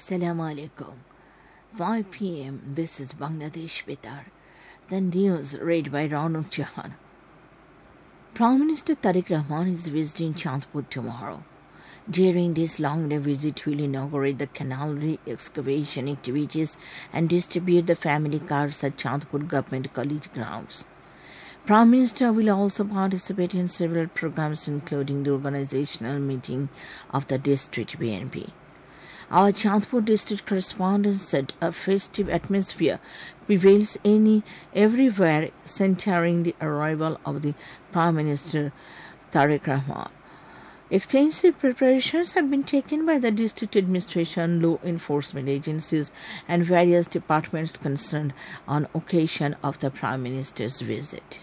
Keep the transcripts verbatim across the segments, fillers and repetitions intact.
Assalamu alaikum. five p.m. This is Bangladesh Betar. The news read by Raunuk Jahan. Prime Minister Tariq Rahman is visiting Chandpur tomorrow. During this long-day visit, he will inaugurate the canal re-excavation activities and distribute the family cars at Chandpur Government College grounds. Prime Minister will also participate in several programs, including the organizational meeting of the district B N P. Our Chandpur district correspondent said a festive atmosphere prevails any everywhere, centering the arrival of the Prime Minister Tariq Rahman. Extensive preparations have been taken by the district administration, law enforcement agencies, and various departments concerned on occasion of the Prime Minister's visit.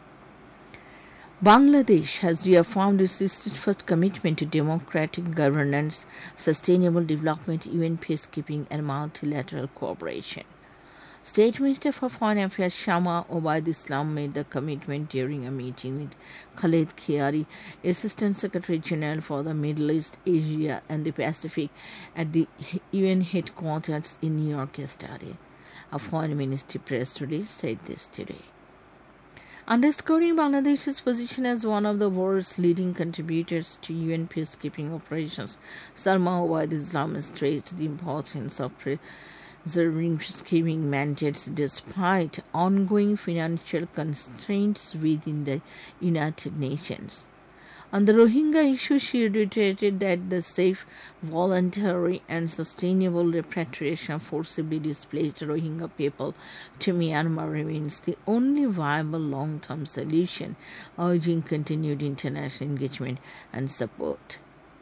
Bangladesh has reaffirmed its steadfast commitment to democratic governance, sustainable development, U N peacekeeping, and multilateral cooperation. State Minister for Foreign Affairs Shama Obaid Islam made the commitment during a meeting with Khaled Khiari, Assistant Secretary General for the Middle East, Asia, and the Pacific at the U N headquarters in New York yesterday. A Foreign Ministry press release said this today. Underscoring Bangladesh's position as one of the world's leading contributors to U N peacekeeping operations, Salma Obaid Islam stressed the importance of preserving peacekeeping mandates despite ongoing financial constraints within the United Nations. On the Rohingya issue, she reiterated that the safe, voluntary, and sustainable repatriation of forcibly displaced Rohingya people to Myanmar remains the only viable long-term solution, urging continued international engagement and support.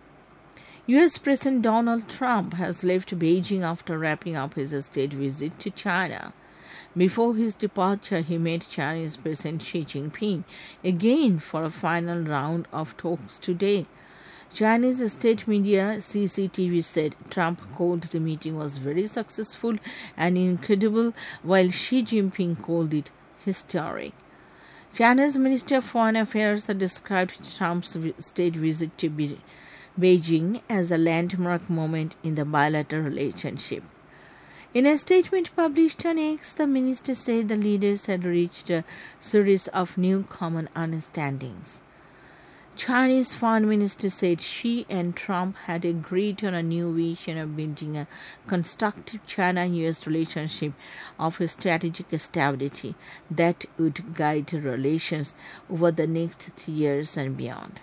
U S President Donald Trump has left Beijing after wrapping up his state visit to China. Before his departure, he met Chinese President Xi Jinping again for a final round of talks today. Chinese state media C C T V said Trump called the meeting was very successful and incredible, while Xi Jinping called it historic. China's Minister of Foreign Affairs described Trump's state visit to Beijing as a landmark moment in the bilateral relationship. In a statement published on X, the minister said the leaders had reached a series of new common understandings. Chinese Foreign Minister said Xi and Trump had agreed on a new vision of building a constructive China-U S relationship of strategic stability that would guide relations over the next three years and beyond.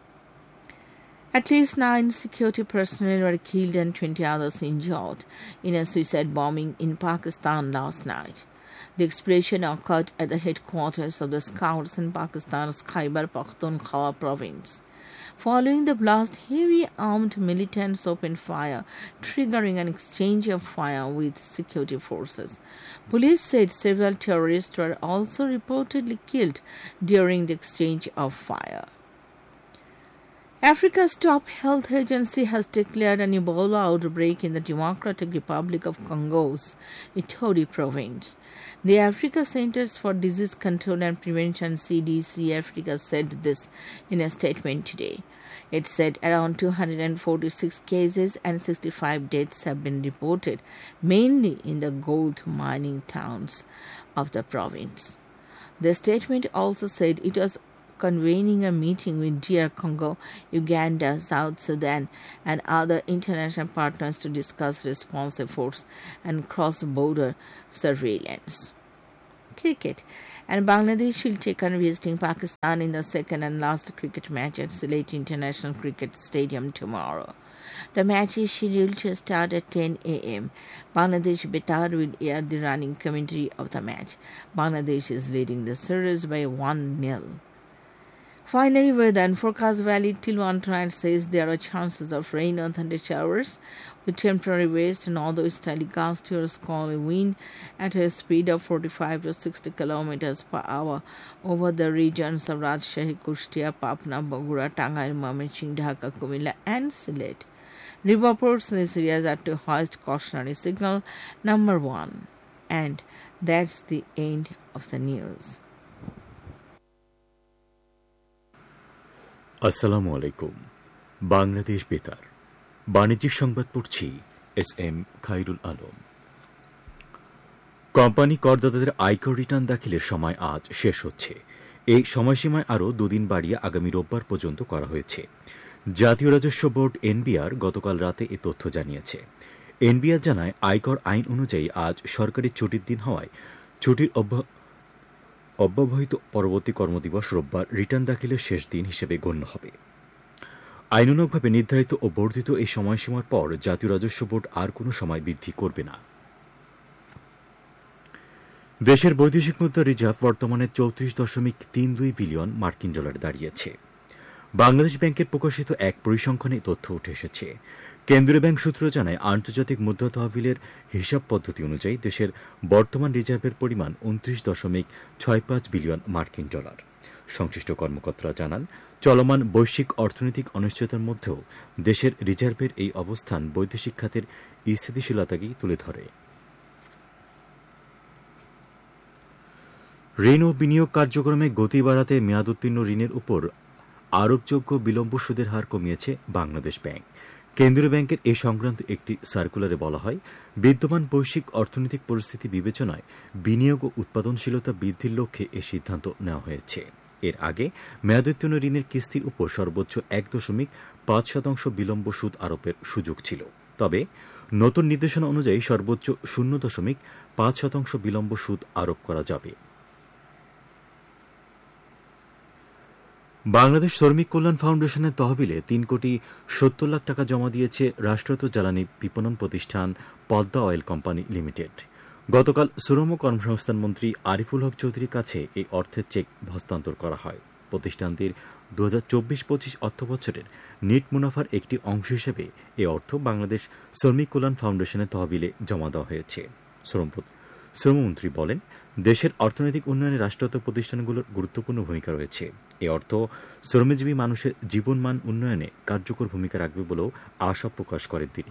At least nine security personnel were killed and twenty others injured in a suicide bombing in Pakistan last night. The explosion occurred at the headquarters of the Scouts in Pakistan's Khyber Pakhtunkhwa province. Following the blast, heavy armed militants opened fire, triggering an exchange of fire with security forces. Police said several terrorists were also reportedly killed during the exchange of fire. Africa's top health agency has declared an Ebola outbreak in the Democratic Republic of Congo's Ituri province. The Africa Centers for Disease Control and Prevention C D C Africa said this in a statement today. It said around two hundred forty-six cases and sixty-five deaths have been reported, mainly in the gold mining towns of the province. The statement also said it was convening a meeting with D R Congo, Uganda, South Sudan, and other international partners to discuss response efforts and cross-border surveillance. Cricket. And Bangladesh will take on visiting Pakistan in the second and last cricket match at Sylhet International Cricket Stadium tomorrow. The match is scheduled to start at ten a.m. Bangladesh Betar will air the running commentary of the match. Bangladesh is leading the series by one nil. Finally, weather and forecast valid till one tonight says there are chances of rain or thunder showers with temporary west and northwesterly gusty or squally wind at a speed of forty-five to sixty kilometers per hour over the regions of Rajshahi, Kushtia, Patna, Bogura, Tangail, Mymensingh, Dhaka, Kumilla, and Sylhet. River ports in these areas are to hoist cautionary signal number one. And that's the end of the news. আসসালামু আলাইকুম। বাংলাদেশ বেতার বাণিজ্যিক সংবাদ পড়ছি S M Khairul Alam. Company করদাতাদের আয়কর return দাখিলের সময় আজ শেষ হচ্ছে। এই সময়সীমায় আরও দুদিন বাড়িয়ে আগামী রোববার পর্যন্ত করা হয়েছে। জাতীয় রাজস্ব বোর্ড এনবিআর গতকাল রাতে এ তথ্য জানিয়েছে। এনবিআর জানায়, আয়কর আইন অনুযায়ী আজ সরকারি ছুটির দিন হওয়ায় ছুটির অব্যবহিত পরবর্তী কর্মদিবস রোববার রিটার্ন দাখিলের শেষ দিন হিসেবে গণ্য হবে। আইনানুগভাবে নির্ধারিত ও বর্ধিত এই সময়সীমার পর জাতীয় রাজস্ব বোর্ড আর কোনো সময় বৃদ্ধি করবে না। দেশের বৈদেশিক মুদ্রা রিজার্ভ বর্তমানে চৌত্রিশ দশমিক তিন দুই বিলিয়ন মার্কিন ডলার দাঁড়িয়েছে। বাংলাদেশ ব্যাংকের প্রকাশিত এক পরিসংখ্যানে তথ্য উঠে এসেছে। কেন্দ্রীয় ব্যাংক সূত্র জানায়, আন্তর্জাতিক মুদ্রা তহবিলের হিসাব পদ্ধতি অনুযায়ী দেশের বর্তমান রিজার্ভের পরিমাণ উনত্রিশ দশমিক ছয় পাঁচ বিলিয়ন মার্কিন ডলার। সংশ্লিষ্ট কর্মকর্তারা জানান, চলমান বৈশ্বিক অর্থনৈতিক অনিশ্চয়তার মধ্যেও দেশের রিজার্ভের এই অবস্থান বৈদেশিক খাতের স্থিতিশীলতাকেই তুলে ধরে। ঋণ ও বিনিয়োগ কার্যক্রমে গতি বাড়াতে মেয়াদোত্তীর্ণ ঋণের উপর আরোপযোগ্য বিলম্ব সুদের হার কমিয়েছে বাংলাদেশ ব্যাংক। কেন্দ্রীয় ব্যাংকের এ সংক্রান্ত একটি সার্কুলারে বলা হয়, বিদ্যমান বৈশ্বিক অর্থনৈতিক পরিস্থিতি বিবেচনায় বিনিয়োগ ও উৎপাদনশীলতা বৃদ্ধির লক্ষ্যে এ সিদ্ধান্ত নেওয়া হয়েছে। এর আগে মেয়াদোত্তীর্ণ ঋণের কিস্তির উপর সর্বোচ্চ এক দশমিক পাঁচ শতাংশ বিলম্ব সুদ আরোপের সুযোগ ছিল। তবে নতুন নির্দেশনা অনুযায়ী সর্বোচ্চ শূন্য দশমিক পাঁচ শতাংশ বিলম্ব সুদ আরোপ করা যাবে। বাংলাদেশ শ্রমিক কল্যাণ ফাউন্ডেশনের তহবিলে তিন কোটি সত্তর লাখ টাকা জমা দিয়েছে রাষ্ট্রায়ত্ত জ্বালানি বিপণন প্রতিষ্ঠান পদ্মা অয়েল কোম্পানি লিমিটেড। গতকাল শ্রম ও কর্মসংস্থান মন্ত্রী আরিফুল হক চৌধুরীর কাছে এই অর্থের চেক হস্তান্তর করা হয়। প্রতিষ্ঠানটির দু হাজার চব্বিশ পঁচিশ অর্থবছরের নেট মুনাফার একটি অংশ হিসেবে এ অর্থ বাংলাদেশ শ্রমিক কল্যাণ ফাউন্ডেশনের তহবিলে জমা দেওয়া হয়েছে। শ্রমমন্ত্রী বলেন, দেশের অর্থনৈতিক উন্নয়নে রাষ্ট্রায়ত্ত প্রতিষ্ঠানগুলোর গুরুত্বপূর্ণ ভূমিকা রয়েছে। এ অর্থ শ্রমজীবী মানুষের জীবনমান উন্নয়নে কার্যকর ভূমিকা রাখবে বলেও আশা প্রকাশ করেন তিনি।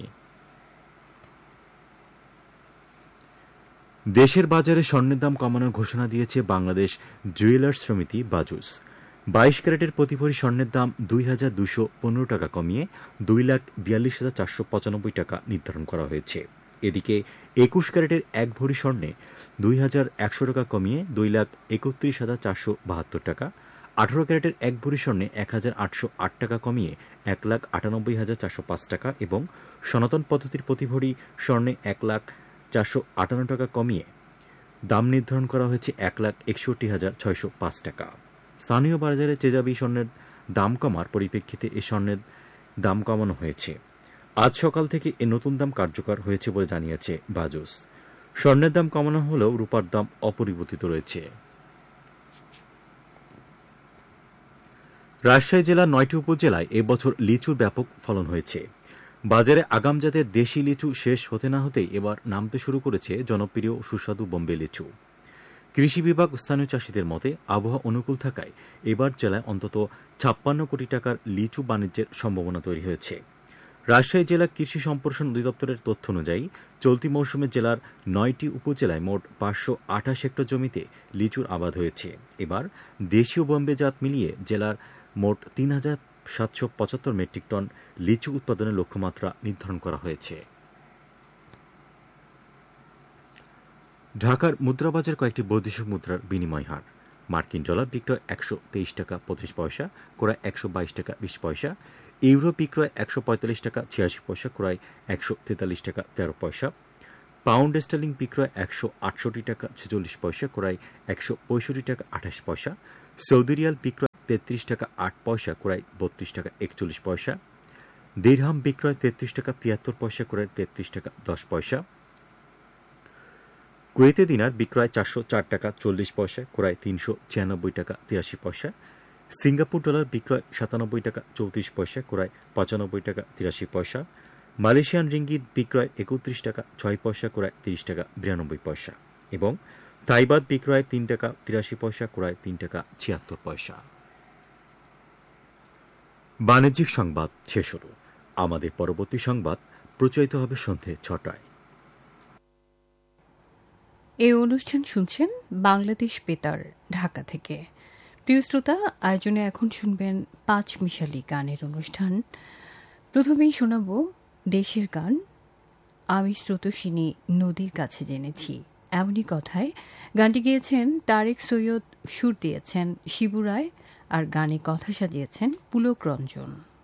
দেশের বাজারে স্বর্ণের দাম কমানোর ঘোষণা দিয়েছে বাংলাদেশ জুয়েলার্স সমিতি বাজুস। বাইশ ক্যারেটের প্রতি ভরি স্বর্ণের দাম দুই হাজার দুশো পনেরো টাকা কমিয়ে দুই লাখ বিয়াল্লিশ হাজার চারশো পঁচানব্বই টাকা নির্ধারণ করা হয়েছে। এদিকে একুশ ক্যারেটের এক ভরি স্বর্ণে দুই হাজার একশো টাকা কমিয়ে দুই লাখ একত্রিশ হাজার চারশো বাহাত্তর টাকা, আঠারো ক্যারেটের এক ভরি স্বর্ণে এক হাজার আটশো আট টাকা কমিয়ে এক লাখ আটানব্বই হাজার চারশো পাঁচ টাকা এবং সনাতন পদ্ধতির প্রতি ভরি স্বর্ণে এক লাখ চারশো আটান্ন টাকা কমিয়ে দাম নির্ধারণ করা হয়েছে এক লাখ একষট্টি হাজার ছয়শো পাঁচ টাকা। স্থানীয় বাজারে চেজাবি স্বর্ণের দাম কমার পরিপ্রেক্ষিতে এ স্বর্ণের দাম কমানো হয়েছে। আজ সকাল থেকে এ নতুন দাম কার্যকর হয়েছে বলে জানিয়েছে বাজুস। স্বর্ণের দাম কমানো হলেও রূপার দাম অপরিবর্তিত রয়েছে। রাজশাহী জেলার নয়টি উপজেলায় এবছর লিচুর ব্যাপক ফলন হয়েছে। বাজারে আগাম জাতের দেশি লিচু শেষ হতে না হতেই এবার নামতে শুরু করেছে জনপ্রিয় সুস্বাদু বোম্বে লিচু। কৃষি বিভাগ স্থানীয় চাষিদের মতে, আবহাওয়া অনুকূল থাকায় এবার জেলায় অন্তত ছাপ্পান্ন কোটি টাকার লিচু বাণিজ্যের সম্ভাবনা তৈরি হয়েছে। রাজশাহী জেলা কৃষি সম্প্রসারণ অধিদপ্তরের তথ্য অনুযায়ী চলতি মৌসুমে জেলার নয়টি উপজেলায় মোট পাঁচশো আঠাশ হেক্টর জমিতে লিচুর আবাদ হয়েছে। এবার দেশীয় বোম্বে জাত মিলিয়ে জেলার মোট তিন হাজার সাতশো পঁচাত্তর মেট্রিক টন লিচু উৎপাদনের লক্ষ্যমাত্রা নির্ধারণ করা হয়েছে। ঢাকার মুদ্রাবাজার কয়েকটি বৈদেশিক মুদ্রার বিনিময় হার: মার্কিন ডলার বিক্রয় একশো তেইশ টাকা পঁচিশ পয়সা, ক্রয় একশো বাইশ টাকা বিশ পয়সা। ইউরো বিক্রয় একশো পঁয়তাল্লিশ টাকা ছিয়াশি পয়সা, ক্রয় একশো তেতাল্লিশ টাকা তেরো পয়সা। পাউন্ড স্টার্লিং বিক্রয় একশো আটষট্টি টাকা ছেচল্লিশ পয়সা, ক্রয় একশো পঁয়ষট্টি টাকা আঠাশ পয়সা। সৌদি রিয়াল বিক্রয় তেত্রিশ টাকা আট পয়সা, ক্রয় বত্রিশ টাকা একচল্লিশ পয়সা। দিরহাম বিক্রয় তেত্রিশ টাকা তিয়াত্তর পয়সা, ক্রয় তেত্রিশ টাকা দশ পয়সা। কুয়েতে দিনার বিক্রয় চারশো চার টাকা চল্লিশ পয়সা, ক্রয় তিনশো ছিয়ানব্বই টাকা তিরাশি পয়সা। সিঙ্গাপুর ডলার বিক্রয় সাতানব্বই টাকা চৌত্রিশ পয়সা, ক্রয় পঁচানব্বই টাকা তিরাশি পয়সা। মালয়েশিয়ান রিঙ্গিত বিক্রয় একত্রিশ টাকা ছয় পয়সা, ক্রয় তিরিশ টাকা বিরানব্বই পয়সা এবং থাইবাদ বিক্রয় তিন টাকা তিরাশি পয়সা, ক্রয় তিন টাকা ছিয়াত্তর পয়সা। বাণিজ্যিক সংবাদ শেষ হল। আমাদের পরবর্তী সংবাদ প্রচারিত হবে সন্ধে ছটায়। এই অনুষ্ঠান শুনছেন বাংলাদেশ বেতার ঢাকা থেকে। প্রিয় শ্রোতা, আয়োজনে এখন শুনবেন পাঁচ মিশালি গানের অনুষ্ঠান। প্রথমেই শোনাব দেশের গান, আমি স্রোতস্বিনী নদীর কাছে জেনেছি। এমনই কথায় গানটি গেয়েছেন তারেক সৈয়দ, সুর দিয়েছেন শিবু রায়, আর গানে কথা সাজিয়েছেন পুলক রঞ্জন।